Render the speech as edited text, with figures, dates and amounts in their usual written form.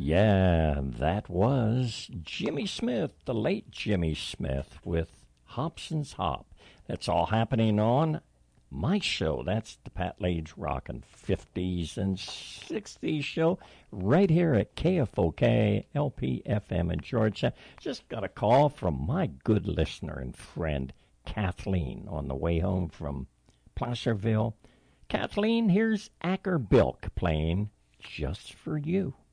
Yeah, that was Jimmy Smith, the late Jimmy Smith, with Hobson's Hop. That's all happening on my show. That's the Pat Lage Rockin' 50s and 60s show right here at KFOK LPFM in Georgia. Just got a call from my good listener and friend Kathleen on the way home from Placerville. Kathleen, here's Acker Bilk playing Just for You.